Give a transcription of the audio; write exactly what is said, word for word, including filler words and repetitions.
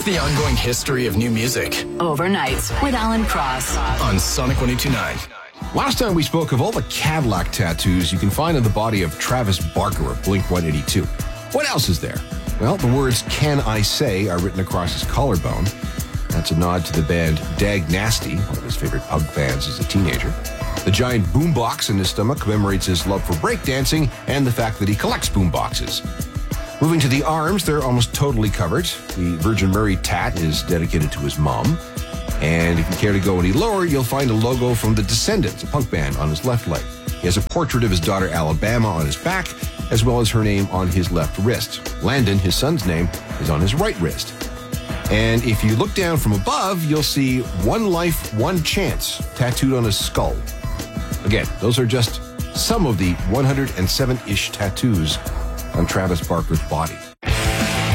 the ongoing history of new music. Overnights with Alan Cross on Sonic one oh two point nine. Last time we spoke of all the Cadillac tattoos you can find on the body of Travis Barker of Blink one eighty-two. What else is there? Well, the words "Can I Say" are written across his collarbone. That's a nod to the band Dag Nasty, one of his favorite punk bands as a teenager. The giant boombox in his stomach commemorates his love for breakdancing and the fact that he collects boomboxes. Moving to the arms, they're almost totally covered. The Virgin Murray tat is dedicated to his mom. And if you care to go any lower, you'll find a logo from The Descendants, a punk band, on his left leg. He has a portrait of his daughter Alabama on his back, as well as her name on his left wrist. Landon, his son's name, is on his right wrist. And if you look down from above, you'll see "One Life, One Chance" tattooed on his skull. Again, those are just some of the one hundred seven-ish tattoos on Travis Barker's body.